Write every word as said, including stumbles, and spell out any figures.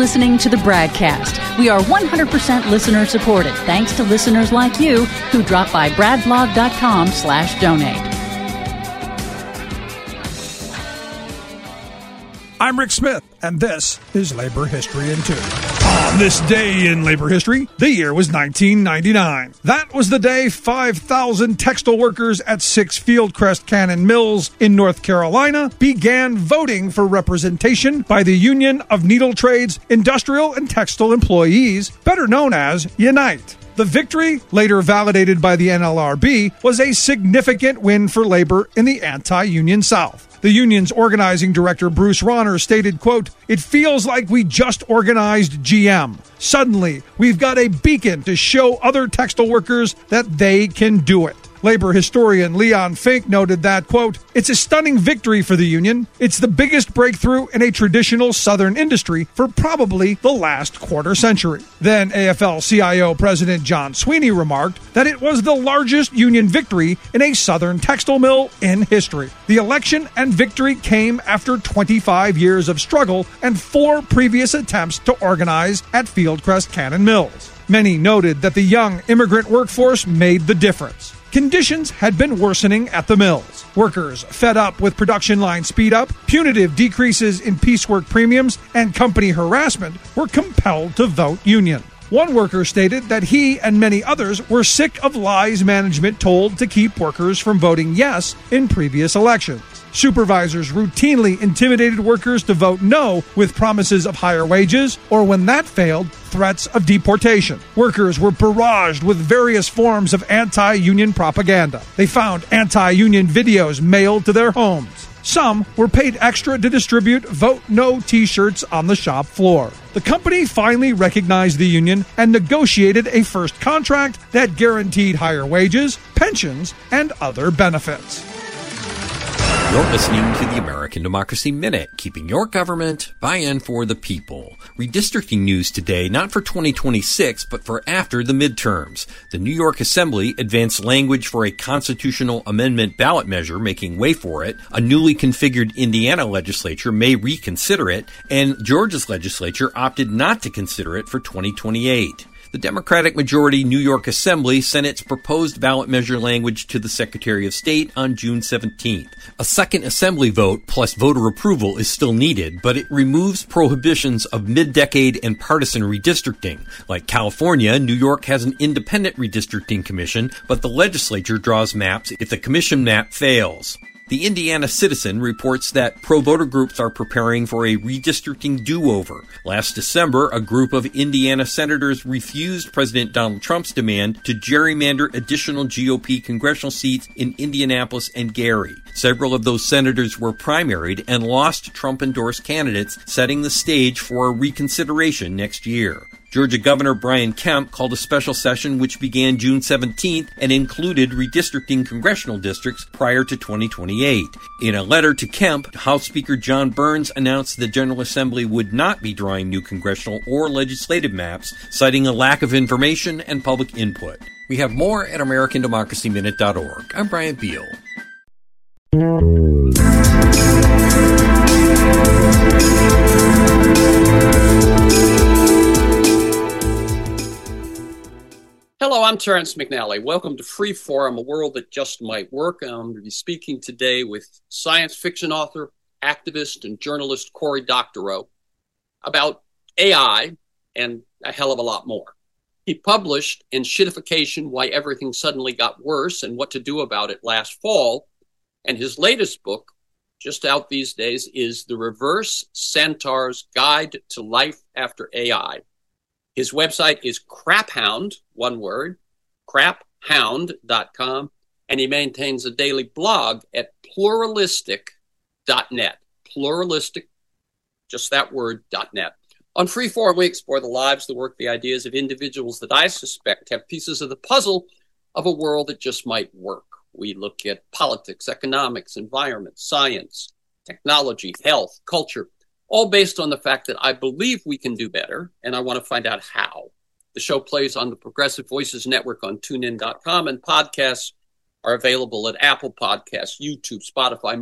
listening to the BradCast. We are one hundred percent listener supported, thanks to listeners like you who drop by bradblog.com slash donate. I'm Rick Smith, and this is Labor History in Two. On this day in labor history, the year was nineteen ninety-nine. That was the day five thousand textile workers at six Fieldcrest Cannon Mills in North Carolina began voting for representation by the Union of Needle Trades, Industrial, and Textile Employees, better known as UNITE. The victory, later validated by the N L R B, was a significant win for labor in the anti-union South. The union's organizing director, Bruce Rauner, stated, quote, "It feels like we just organized G M. Suddenly, we've got a beacon to show other textile workers that they can do it." Labor historian Leon Fink noted that, quote, "It's a stunning victory for the union. It's the biggest breakthrough in a traditional Southern industry for probably the last quarter century." Then A F L C I O President John Sweeney remarked that it was the largest union victory in a Southern textile mill in history. The election and victory came after twenty-five years of struggle and four previous attempts to organize at Fieldcrest Cannon Mills. Many noted that the young immigrant workforce made the difference. Conditions had been worsening at the mills. Workers, fed up with production line speed up, punitive decreases in piecework premiums, and company harassment, were compelled to vote union. One worker stated that he and many others were sick of lies management told to keep workers from voting yes in previous elections. Supervisors routinely intimidated workers to vote no with promises of higher wages, or when that failed, threats of deportation. Workers were barraged with various forms of anti-union propaganda. They found anti-union videos mailed to their homes. Some were paid extra to distribute Vote No t-shirts on the shop floor. The company finally recognized the union and negotiated a first contract that guaranteed higher wages, pensions, and other benefits. You're listening to the American Democracy Minute, keeping your government by and for the people. Redistricting news today, not for twenty twenty-six, but for after the midterms. The New York Assembly advanced language for a constitutional amendment ballot measure, making way for it. A newly configured Indiana legislature may reconsider it, and Georgia's legislature opted not to consider it for twenty twenty-eight. The Democratic majority New York Assembly sent its proposed ballot measure language to the Secretary of State on June seventeenth. A second Assembly vote plus voter approval is still needed, but it removes prohibitions of mid-decade and partisan redistricting. Like California, New York has an independent redistricting commission, but the legislature draws maps if the commission map fails. The Indiana Citizen reports that pro-voter groups are preparing for a redistricting do-over. Last December, a group of Indiana senators refused President Donald Trump's demand to gerrymander additional G O P congressional seats in Indianapolis and Gary. Several of those senators were primaried and lost Trump-endorsed candidates, setting the stage for a reconsideration next year. Georgia Governor Brian Kemp called a special session which began June seventeenth and included redistricting congressional districts prior to twenty twenty-eight. In a letter to Kemp, House Speaker John Burns announced the General Assembly would not be drawing new congressional or legislative maps, citing a lack of information and public input. We have more at American Democracy Minute dot org. I'm Brian Beal. Hello, I'm Terrence McNally. Welcome to Freeform, a world that just might work. I'm going to be speaking today with science fiction author, activist, and journalist Cory Doctorow about A I and a hell of a lot more. He published in Shitification, Why Everything Suddenly Got Worse and What to Do About It last fall, and his latest book, just out these days, is The Reverse Centaur's Guide to Life After A I. His website is craphound, one word, crap hound dot com, and he maintains a daily blog at pluralistic dot net. Pluralistic, just that word, .net. On Freeform, we explore the lives, the work, the ideas of individuals that I suspect have pieces of the puzzle of a world that just might work. We look at politics, economics, environment, science, technology, health, culture, all based on the fact that I believe we can do better, and I want to find out how. The show plays on the Progressive Voices Network on tune in dot com, and podcasts are available at Apple Podcasts, YouTube, Spotify,